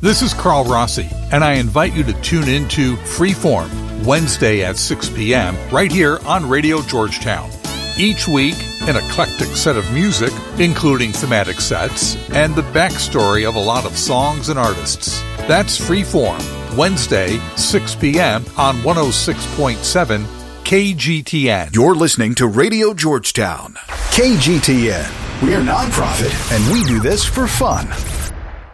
This is Carl Rossi, and I invite you to tune in to Freeform, Wednesday at 6 p.m., right here on Radio Georgetown. Each week, an eclectic set of music, including thematic sets, and the backstory of a lot of songs and artists. That's Freeform, Wednesday, 6 p.m. on 106.7 KGTN. You're listening to Radio Georgetown. KGTN. We're nonprofit, and we do this for fun.